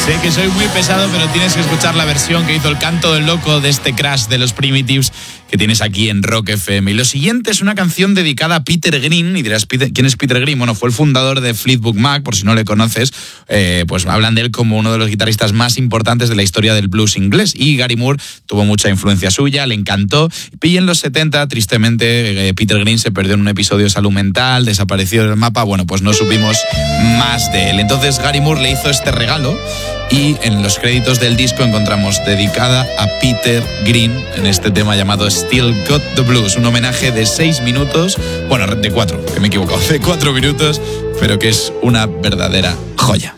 Sé que soy muy pesado, pero tienes que escuchar la versión que hizo el Canto del Loco de este Crash de los Primitives que tienes aquí en Rock FM. Y lo siguiente es una canción dedicada a Peter Green. Y dirás, ¿quién es Peter Green? Bueno, fue el fundador de Fleetwood Mac, por si no le conoces. Pues hablan de él como uno de los guitarristas más importantes de la historia del blues inglés. Y Gary Moore tuvo mucha influencia suya, le encantó. Y en los 70, tristemente, Peter Green se perdió en un episodio de salud mental, desapareció del mapa. Bueno, pues no supimos más de él. Entonces Gary Moore le hizo este regalo y en los créditos del disco encontramos dedicada a Peter Green en este tema llamado Still Got the Blues, un homenaje de 6 minutos, bueno, de 4, que me he equivocado, de 4 minutos, pero que es una verdadera joya.